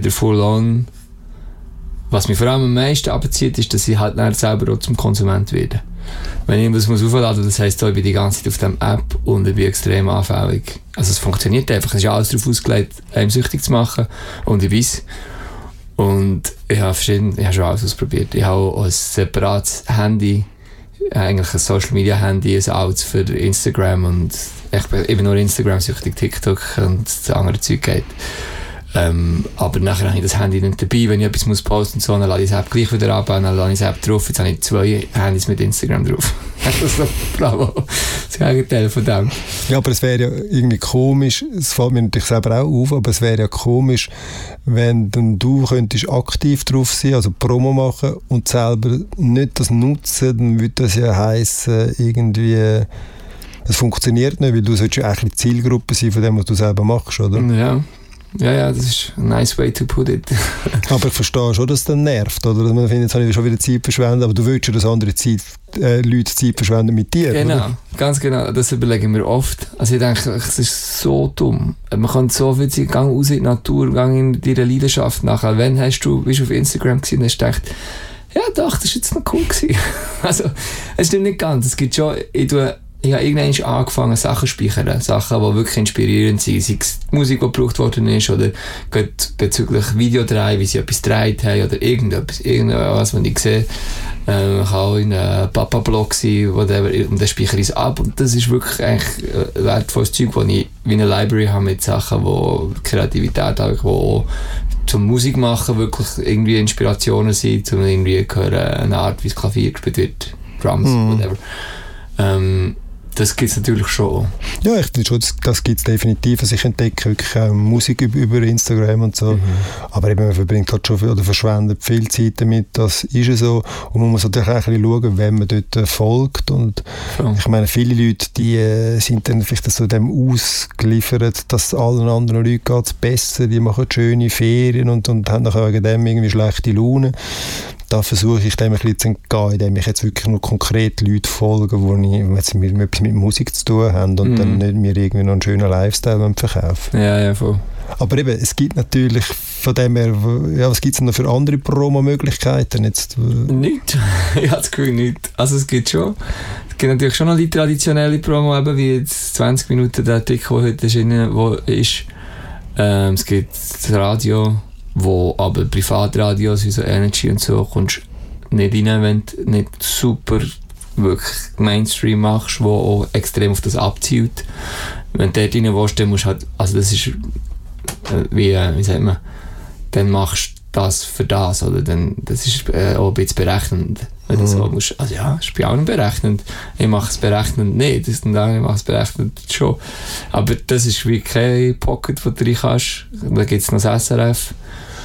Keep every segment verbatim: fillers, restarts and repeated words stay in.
wieder full on. Was mich vor allem am meisten abzieht, ist, dass ich halt dann selber auch zum Konsument werde. Wenn ich etwas aufladen muss, das heisst, ich bin die ganze Zeit auf dieser App und ich bin extrem anfällig. Also es funktioniert einfach, es ist alles darauf ausgelegt, einem süchtig zu machen und ich weiss. Und ich habe verschiedene, ich habe schon alles ausprobiert. Ich habe auch ein separates Handy, eigentlich ein Social Media Handy, ein altes für Instagram und ich bin eben nur Instagram süchtig, TikTok und das andere Zeug geht. Ähm, aber nachher habe ich das Handy nicht dabei, wenn ich etwas muss posten und so, dann lade ich das App gleich wieder ab, dann lade ich das App drauf, jetzt habe ich zwei Handys mit Instagram drauf. Das ist so, bravo, das Gegenteil von dem. Ja, aber es wäre ja irgendwie komisch, es fällt mir natürlich selber auch auf, aber es wäre ja komisch, wenn dann du könntest aktiv drauf sein, also Promo machen und selber nicht das nutzen, dann würde das ja heissen, irgendwie, es funktioniert nicht, weil du solltest ja eigentlich die Zielgruppe sein von dem, was du selber machst, oder? Ja. Ja, ja, das ist ein nice way to put it. Aber ich verstehe schon, dass es dann nervt, oder? Man findet, jetzt habe ich schon wieder Zeit verschwendet, aber du willst ja, dass andere Zeit, äh, Leute Zeit verschwenden mit dir, genau, oder? Ganz genau. Das überlege ich mir oft. Also ich denke, es ist so dumm. Man kann so viel Zeit, gang raus in die Natur, gang in deine Leidenschaft nachher. Wenn hast du, bist du auf Instagram gewesen und hast gedacht, ja doch, das war jetzt noch cool gewesen. Also, es stimmt nicht ganz. Es gibt schon, ich tue Ich habe irgendwann angefangen, Sachen zu speichern. Sachen, die wirklich inspirierend sind. Sei es die Musik, die gebraucht worden ist, oder bezüglich Videodreh, wie sie etwas gedreht haben, oder irgendetwas, irgendwas, was ich sehe. Ähm, ich kann auch in einem Papa-Blog sein, whatever, und dann speichere ich es ab. Und das ist wirklich eigentlich wertvolles Zeug, wo ich wie eine Library habe mit Sachen, wo Kreativität habe, wo zum Musik machen wirklich irgendwie Inspirationen sind, zum irgendwie hören, eine Art, wie das Klavier gespielt wird, Drums, mm. whatever. Ähm, Das gibt es natürlich schon. Ja, ich finde schon, das, das gibt es definitiv. Also ich entdecke wirklich auch Musik über, über Instagram und so. Mhm. Aber eben, man verbringt halt schon viel, oder verschwendet viel Zeit damit, das ist ja so. Und man muss natürlich auch ein bisschen schauen, wem man dort äh, folgt. Und ja. Ich meine, viele Leute, die äh, sind dann vielleicht so dem ausgeliefert, dass allen anderen Leuten geht es besser, die machen schöne Ferien und, und haben nachher wegen dem irgendwie schlechte Laune. Da versuche ich dem ein bisschen zu entgehen, indem ich jetzt wirklich nur konkret Leute folge, die jetzt mit, etwas mit Musik zu tun haben und mm. dann nicht mir irgendwie noch einen schönen Lifestyle verkaufen. Ja, ja, voll. Aber eben, es gibt natürlich von dem her, ja, was gibt es noch für andere Promo-Möglichkeiten? Jetzt? Nicht. Ich habe das Gefühl, nicht. Also es gibt schon, es gibt natürlich schon noch die traditionelle Promo, eben wie jetzt zwanzig Minuten der Artikel, der heute erschienen wo ist. Ähm, es gibt das Radio, wo aber Privatradios wie so Energy und so kommst nicht rein, wenn du nicht super wirklich Mainstream machst, wo auch extrem auf das abzielt. Wenn du dort rein willst, dann musst du halt, also das ist wie, wie sagt man, dann machst du das für das, oder dann, das ist äh, auch ein bisschen berechnend. Wenn du so musst, also ja, ich bin auch nicht berechnend. Ich mache es berechnend nicht, das ist dann, ich mache es berechnend schon. Aber das ist wie kein Pocket, wo du rein kannst. Da gibt es noch das S R F.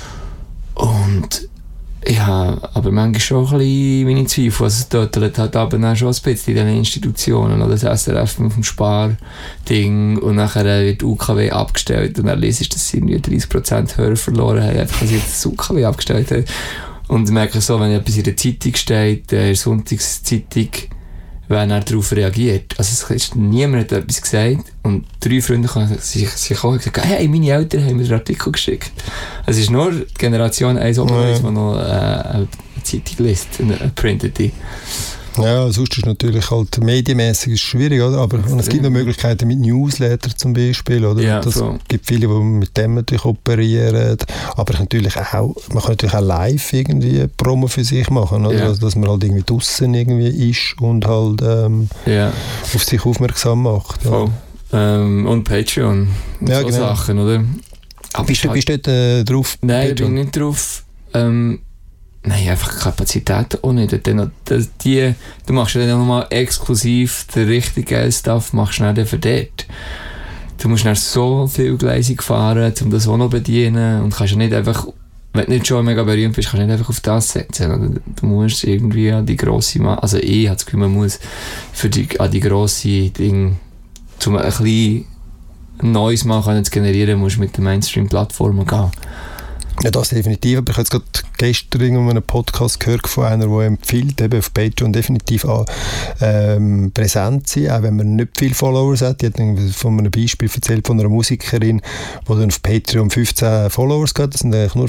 Und ja, aber manchmal schon ein bisschen meine Zweifel. Also es tötelt halt aber dann schon ein bisschen in diesen Institutionen. Oder das S R F mit dem Sparding und nachher wird U K W abgestellt und dann liest, dass sie irgendwie dreißig Prozent Hörer verloren haben, einfach weil sie das U K W abgestellt haben. Und ich merke so, wenn etwas in der Zeitung steht, in der Sonntagszeitung, wenn er darauf reagiert. Also es ist, niemand hat etwas gesagt und drei Freunde haben sich, sich auch gesagt, hey, meine Eltern haben mir einen Artikel geschickt. Es ist nur die Generation eins oder eins, die noch äh, eine Zeitung liest, eine printete. Ja, sonst ist es natürlich halt medienmäßig ist schwierig, oder? Aber und es gibt noch Möglichkeiten mit Newsletter zum Beispiel, oder? Ja, das so. gibt viele, die mit dem natürlich operieren. Aber natürlich auch, man kann natürlich auch live irgendwie Promo für sich machen, oder? Ja. Also, dass man halt irgendwie draussen irgendwie ist und halt ähm, ja. auf sich aufmerksam macht. Ja. Voll. Ähm, und Patreon und ja, so genau. Sachen, oder? Aber bist du halt, dort äh, drauf? Nein, ich bin nicht drauf. Ähm, Nein, einfach Kapazität auch nicht. Dann, das, die, du machst ja dann nochmal exklusiv den richtig geilen Stuff, machst du dann für dort. Du musst dann so viel gleisig fahren, um das auch noch zu bedienen und kannst ja nicht einfach, wenn du nicht schon mega berühmt bist, kannst du nicht einfach auf das setzen. Du musst irgendwie an die grosse, also ich habe das Gefühl, man muss für die, an die grosse Ding, um ein bisschen Neues machen zu generieren, musst du mit den Mainstream-Plattformen gehen. Ja, das definitiv. Aber ich habe jetzt gerade gestern in einem Podcast gehört von einer, die empfiehlt, eben auf Patreon definitiv an, ähm, präsent sein, auch wenn man nicht viele Followers hat. Die hat von einem Beispiel erzählt von einer Musikerin, die dann auf Patreon fünfzehn Followers hat. Das sind eigentlich nur